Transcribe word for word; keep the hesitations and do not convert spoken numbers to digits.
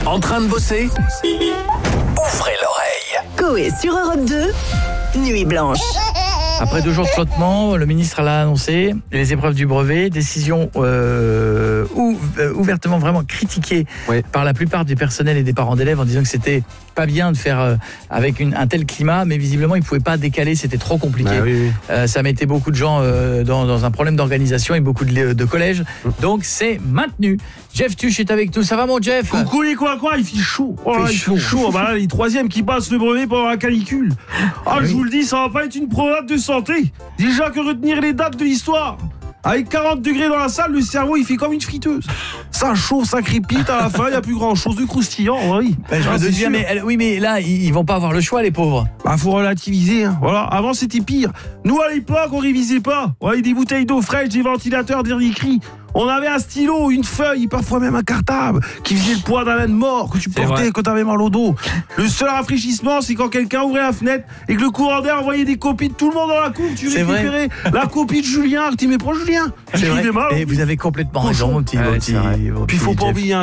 En train de bosser? Ouvrez l'oreille. Coé sur Europe deux, Nuit Blanche. Après deux jours de flottement, le ministre l'a annoncé, les épreuves du brevet, décision euh, ou, euh, ouvertement vraiment critiquée oui. par la plupart du personnel et des parents d'élèves en disant que c'était pas bien de faire euh, avec une, un tel climat, mais visiblement ils ne pouvaient pas décaler, c'était trop compliqué. Bah, oui, oui. Euh, ça mettait beaucoup de gens euh, dans, dans un problème d'organisation et beaucoup de, de collèges, donc c'est maintenu. Jeff Tuch est avec nous, ça va mon Jeff? Coucou les quoi quoi, il fait chaud. Oh là, fait il chaud. fait chaud. Bah là, les troisièmes qui passent le brevet pendant la canicule. Ah, oui. je vous le dis, ça va pas être une promenade de santé. Déjà que retenir les dates de l'histoire. Avec quarante degrés dans la salle, le cerveau il fait comme une friteuse. Ça chauffe, ça crépite, à la fin il n'y a plus grand chose de croustillant, oui. Ben, je Ah, me c'est doute bien, sûr. mais elle- oui, mais là ils, ils vont pas avoir le choix, les pauvres. Bah faut relativiser, hein. Voilà, avant c'était pire. Nous à l'époque on révisait pas. On avait des bouteilles d'eau fraîche, des ventilateurs, dernier cri. On avait un stylo, une feuille, parfois même un cartable qui faisait le poids d'un âne mort que tu C'est portais vrai. quand t'avais mal au dos. Le seul rafraîchissement, c'est quand quelqu'un ouvrait la fenêtre et que le courant d'air envoyait des copies de tout le monde dans la cour. Tu C'est vrai. récupérais la copie de Julien. Tu dis mais prends Julien. C'est Il vrai. fait mal. Et vous avez complètement Cochon. raison, mon petit. Ouais, mon c'est petit- vrai. mon Puis il faut petit pas Jeff. oublier un